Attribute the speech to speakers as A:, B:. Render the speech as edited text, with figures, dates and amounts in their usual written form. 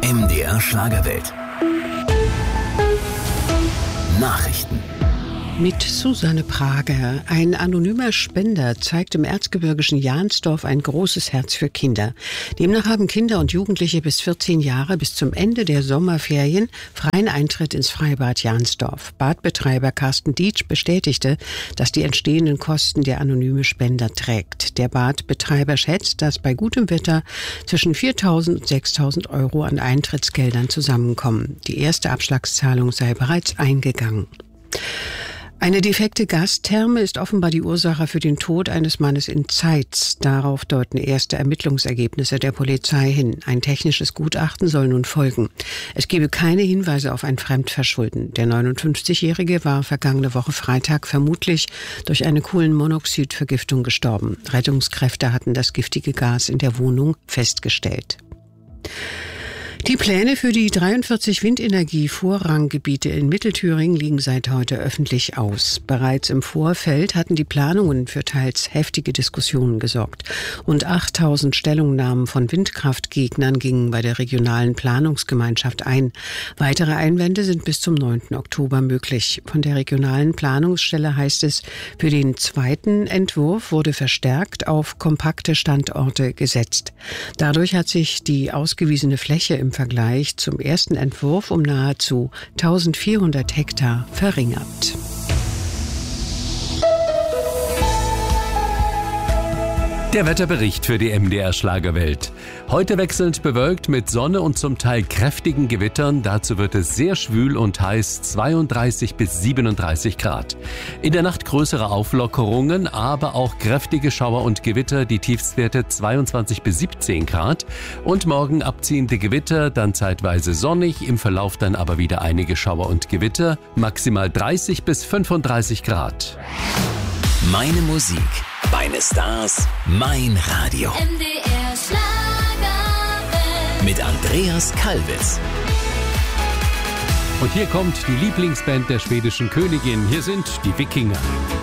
A: MDR Schlagerwelt. Nachrichten.
B: Mit Susanne Prager. Ein anonymer Spender zeigt im erzgebirgischen Jahnsdorf ein großes Herz für Kinder. Demnach haben Kinder und Jugendliche bis 14 Jahre bis zum Ende der Sommerferien freien Eintritt ins Freibad Jahnsdorf. Badbetreiber Carsten Dietsch bestätigte, dass die entstehenden Kosten der anonyme Spender trägt. Der Badbetreiber schätzt, dass bei gutem Wetter zwischen 4.000 und 6.000 Euro an Eintrittsgeldern zusammenkommen. Die erste Abschlagszahlung sei bereits eingegangen. Eine defekte Gastherme ist offenbar die Ursache für den Tod eines Mannes in Zeitz. Darauf deuten erste Ermittlungsergebnisse der Polizei hin. Ein technisches Gutachten soll nun folgen. Es gebe keine Hinweise auf ein Fremdverschulden. Der 59-Jährige war vergangene Woche Freitag vermutlich durch eine Kohlenmonoxidvergiftung gestorben. Rettungskräfte hatten das giftige Gas in der Wohnung festgestellt. Die Pläne für die 43 Windenergie-Vorranggebiete in Mittelthüringen liegen seit heute öffentlich aus. Bereits im Vorfeld hatten die Planungen für teils heftige Diskussionen gesorgt. Rund 8.000 Stellungnahmen von Windkraftgegnern gingen bei der regionalen Planungsgemeinschaft ein. Weitere Einwände sind bis zum 9. Oktober möglich. Von der regionalen Planungsstelle heißt es, für den zweiten Entwurf wurde verstärkt auf kompakte Standorte gesetzt. Dadurch hat sich die ausgewiesene Fläche im Vergleich zum ersten Entwurf um nahezu 1400 Hektar verringert.
C: Der Wetterbericht für die MDR Schlagerwelt. Heute wechselnd bewölkt mit Sonne und zum Teil kräftigen Gewittern. Dazu wird es sehr schwül und heiß, 32 bis 37 Grad. In der Nacht größere Auflockerungen, aber auch kräftige Schauer und Gewitter, die Tiefstwerte 22 bis 17 Grad. Und morgen abziehende Gewitter, dann zeitweise sonnig, im Verlauf dann aber wieder einige Schauer und Gewitter, maximal 30 bis 35 Grad.
A: Meine Musik, meine Stars, mein Radio.
D: MDR Schlagerwelt.
A: Mit Andreas Kalwitz.
C: Und hier kommt die Lieblingsband der schwedischen Königin. Hier sind die Wikinger.